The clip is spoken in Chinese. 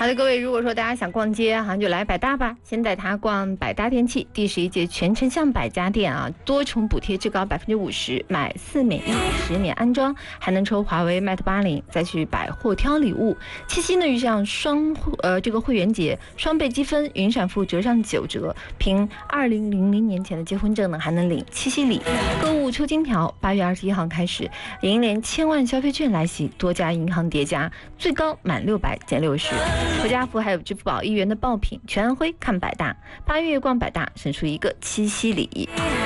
好的，各位，如果说大家想逛街哈，就来百大吧。先带他逛百大电器第11届全城巷百家店啊，多重补贴至高50%，买4免1，10年安装，还能抽华为 Mate 80，再去百货挑礼物。七夕呢，遇上这个会员节，双倍积分，云闪付折上9折，凭2000年前的结婚证呢，还能领七夕礼。购物抽金条，8月21号开始，银联1000万消费券来袭，多家银行叠加，最高满600减60。国家服还有支付宝1元的爆品，全安徽看百大，8月逛百大，省出一个七夕礼。